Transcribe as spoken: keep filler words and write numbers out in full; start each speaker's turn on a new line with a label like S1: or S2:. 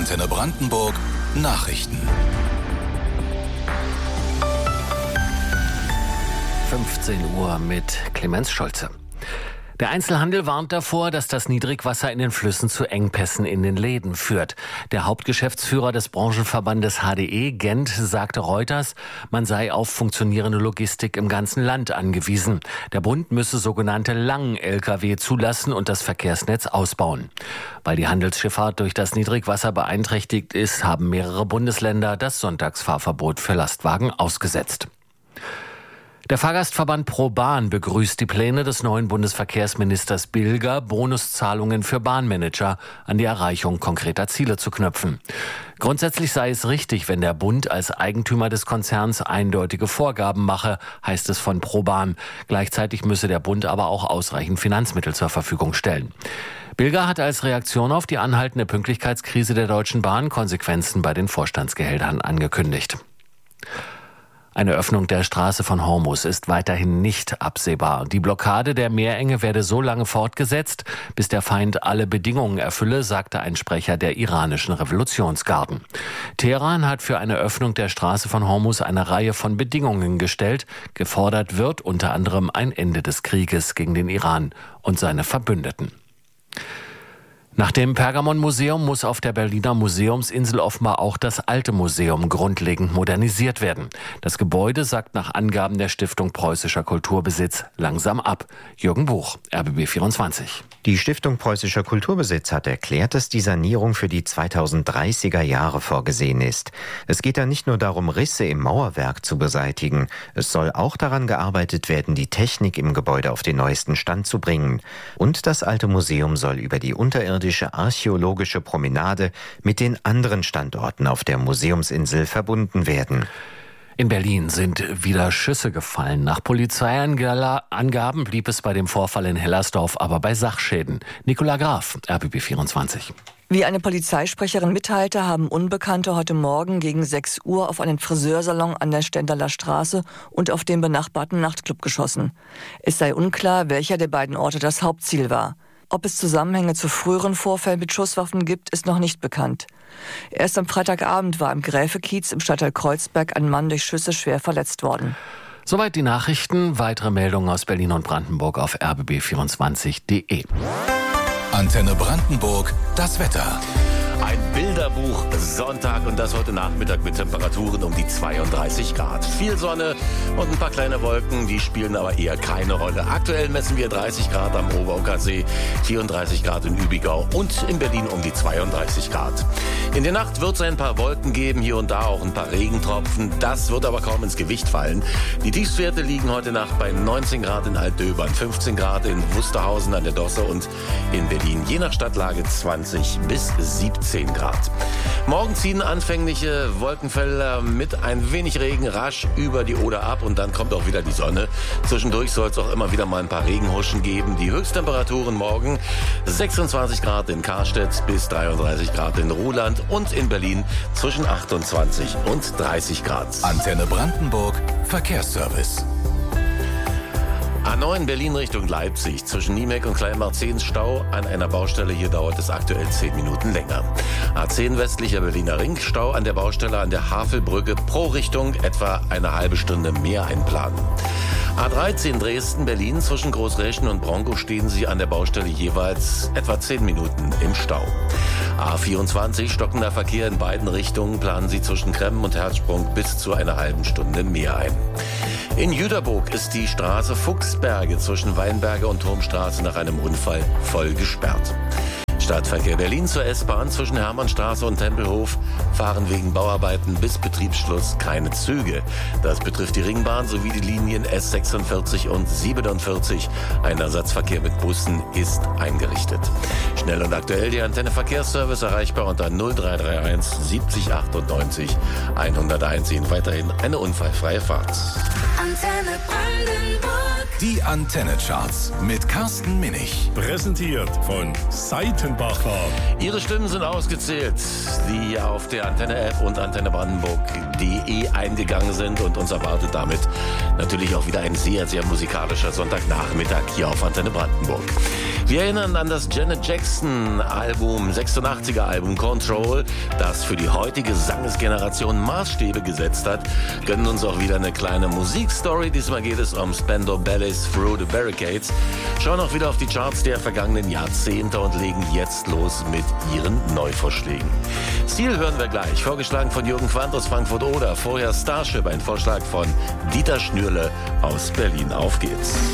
S1: Antenne Brandenburg Nachrichten.
S2: fünfzehn Uhr mit Clemens Scholze. Der Einzelhandel warnt davor, dass das Niedrigwasser in den Flüssen zu Engpässen in den Läden führt. Der Hauptgeschäftsführer des Branchenverbandes H D E, Gent, sagte Reuters, man sei auf funktionierende Logistik im ganzen Land angewiesen. Der Bund müsse sogenannte Lang-L K W zulassen und das Verkehrsnetz ausbauen. Weil die Handelsschifffahrt durch das Niedrigwasser beeinträchtigt ist, haben mehrere Bundesländer das Sonntagsfahrverbot für Lastwagen ausgesetzt. Der Fahrgastverband ProBahn begrüßt die Pläne des neuen Bundesverkehrsministers Bilger, Bonuszahlungen für Bahnmanager an die Erreichung konkreter Ziele zu knüpfen. Grundsätzlich sei es richtig, wenn der Bund als Eigentümer des Konzerns eindeutige Vorgaben mache, heißt es von ProBahn. Gleichzeitig müsse der Bund aber auch ausreichend Finanzmittel zur Verfügung stellen. Bilger hat als Reaktion auf die anhaltende Pünktlichkeitskrise der Deutschen Bahn Konsequenzen bei den Vorstandsgehältern angekündigt. Eine Öffnung der Straße von Hormuz ist weiterhin nicht absehbar. Die Blockade der Meerenge werde so lange fortgesetzt, bis der Feind alle Bedingungen erfülle, sagte ein Sprecher der iranischen Revolutionsgarden. Teheran hat für eine Öffnung der Straße von Hormuz eine Reihe von Bedingungen gestellt. Gefordert wird unter anderem ein Ende des Krieges gegen den Iran und seine Verbündeten. Nach dem Pergamon-Museum muss auf der Berliner Museumsinsel offenbar auch das alte Museum grundlegend modernisiert werden. Das Gebäude sackt nach Angaben der Stiftung Preußischer Kulturbesitz langsam ab. Jürgen Buch, R B B vierundzwanzig.
S3: Die Stiftung Preußischer Kulturbesitz hat erklärt, dass die Sanierung für die zweitausenddreißiger Jahre vorgesehen ist. Es geht da nicht nur darum, Risse im Mauerwerk zu beseitigen. Es soll auch daran gearbeitet werden, die Technik im Gebäude auf den neuesten Stand zu bringen. Und das alte Museum soll über die unterirdische archäologische Promenade mit den anderen Standorten auf der Museumsinsel verbunden werden.
S2: In Berlin sind wieder Schüsse gefallen. Nach Polizeiangaben blieb es bei dem Vorfall in Hellersdorf aber bei Sachschäden. Nicola Graf, R B B vierundzwanzig.
S4: Wie eine Polizeisprecherin mitteilte, haben Unbekannte heute Morgen gegen sechs Uhr auf einen Friseursalon an der Stendaler Straße und auf den benachbarten Nachtclub geschossen. Es sei unklar, welcher der beiden Orte das Hauptziel war. Ob es Zusammenhänge zu früheren Vorfällen mit Schusswaffen gibt, ist noch nicht bekannt. Erst am Freitagabend war im Gräfekiez im Stadtteil Kreuzberg ein Mann durch Schüsse schwer verletzt worden.
S2: Soweit die Nachrichten. Weitere Meldungen aus Berlin und Brandenburg auf r b b vierundzwanzig punkt d e.
S1: Antenne Brandenburg, das Wetter.
S5: Ein Bilderbuch Sonntag und das heute Nachmittag mit Temperaturen um die zweiunddreißig Grad. Viel Sonne und ein paar kleine Wolken, die spielen aber eher keine Rolle. Aktuell messen wir dreißig Grad am Oberuckersee, vierunddreißig Grad in Übigau und in Berlin um die zweiunddreißig Grad. In der Nacht wird es ein paar Wolken geben, hier und da auch ein paar Regentropfen. Das wird aber kaum ins Gewicht fallen. Die Tiefstwerte liegen heute Nacht bei neunzehn Grad in Altdöbern, fünfzehn Grad in Wusterhausen an der Dosse und in Berlin je nach Stadtlage zwanzig bis siebzehn Grad. Morgen ziehen anfängliche Wolkenfelder mit ein wenig Regen rasch über die Oder ab und dann kommt auch wieder die Sonne. Zwischendurch soll es auch immer wieder mal ein paar Regenhuschen geben. Die Höchsttemperaturen morgen sechsundzwanzig Grad in Karstedt bis dreiunddreißig Grad in Ruhland und in Berlin zwischen achtundzwanzig und dreißig Grad.
S1: Antenne Brandenburg, Verkehrsservice.
S5: A neun Berlin Richtung Leipzig. Zwischen Niemek und Kleinmarzens Stau an einer Baustelle. Hier dauert es aktuell zehn Minuten länger. A zehn westlicher Berliner Ring. Stau an der Baustelle an der Havelbrücke pro Richtung etwa eine halbe Stunde mehr einplanen. A dreizehn Dresden-Berlin. Zwischen Großreschen und Bronkow stehen Sie an der Baustelle jeweils etwa zehn Minuten im Stau. A vierundzwanzig stockender Verkehr in beiden Richtungen. Planen Sie zwischen Kremmen und Herzsprung bis zu einer halben Stunde mehr ein. In Jüterburg ist die Straße Fuchsberge zwischen Weinberger und Turmstraße nach einem Unfall voll gesperrt. Stadtverkehr Berlin zur S-Bahn zwischen Hermannstraße und Tempelhof fahren wegen Bauarbeiten bis Betriebsschluss keine Züge. Das betrifft die Ringbahn sowie die Linien S sechsundvierzig und siebenundvierzig. Ein Ersatzverkehr mit Bussen ist eingerichtet. Schnell und aktuell die Antenne Verkehrsservice erreichbar unter null drei drei eins siebzig achtundneunzig hunderteins. Ihnen weiterhin eine unfallfreie Fahrt.
S6: Antenne Brandenburg.
S1: Die Antenne-Charts mit Carsten Minich.
S7: Präsentiert von Seitenbacher.
S5: Ihre Stimmen sind ausgezählt, die auf der Antenne-App und antenne brandenburg punkt de eingegangen sind. Und uns erwartet damit natürlich auch wieder ein sehr, sehr musikalischer Sonntagnachmittag hier auf Antenne Brandenburg. Wir erinnern an das Janet Jackson Album, sechsundachtziger Album Control, das für die heutige Sangesgeneration Maßstäbe gesetzt hat. Gönnen uns auch wieder eine kleine Musikstory. Diesmal geht es um Spandau Ballet's Through the Barricades. Schauen auch wieder auf die Charts der vergangenen Jahrzehnte und legen jetzt los mit ihren Neuvorschlägen. Stil hören wir gleich, vorgeschlagen von Jürgen Quandt aus Frankfurt oder vorher Starship, ein Vorschlag von Dieter Schnürle aus Berlin. Auf geht's.